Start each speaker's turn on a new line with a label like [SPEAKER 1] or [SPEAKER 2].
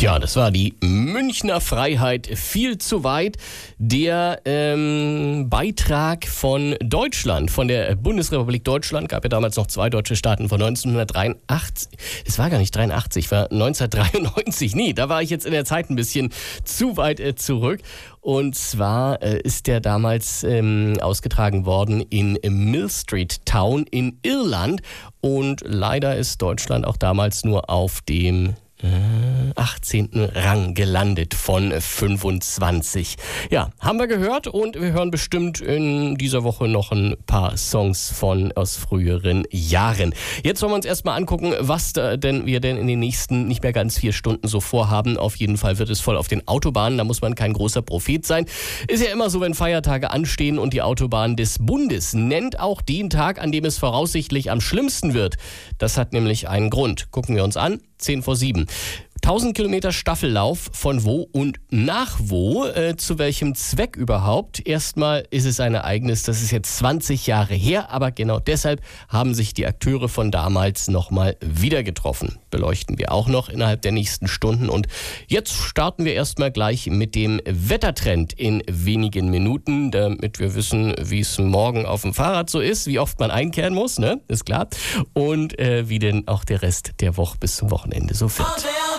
[SPEAKER 1] Tja, das war die Münchner Freiheit viel zu weit. Der Beitrag von Deutschland, von der Bundesrepublik Deutschland, gab ja damals noch 2 deutsche Staaten von 1983. Es war gar nicht 83, war 1993. Nee, da war ich jetzt in der Zeit ein bisschen zu weit zurück. Und zwar ist der damals ausgetragen worden in Mill Street Town in Irland. Und leider ist Deutschland auch damals nur auf dem 18. Rang gelandet von 25. Ja, haben wir gehört und wir hören bestimmt in dieser Woche noch ein paar Songs aus früheren Jahren. Jetzt wollen wir uns erstmal angucken, was wir denn in den nächsten nicht mehr ganz 4 Stunden so vorhaben. Auf jeden Fall wird es voll auf den Autobahnen, da muss man kein großer Prophet sein. Ist ja immer so, wenn Feiertage anstehen und die Autobahn des Bundes nennt auch den Tag, an dem es voraussichtlich am schlimmsten wird. Das hat nämlich einen Grund. Gucken wir uns an. 10 vor 7. 1000 Kilometer Staffellauf, von wo und nach wo, zu welchem Zweck überhaupt. Erstmal ist es ein Ereignis, das ist jetzt 20 Jahre her, aber genau deshalb haben sich die Akteure von damals nochmal wieder getroffen. Beleuchten wir auch noch innerhalb der nächsten Stunden und jetzt starten wir erstmal gleich mit dem Wettertrend in wenigen Minuten, damit wir wissen, wie es morgen auf dem Fahrrad so ist, wie oft man einkehren muss, ne? Ist klar. Und wie denn auch der Rest der Woche bis zum Wochenende so wird.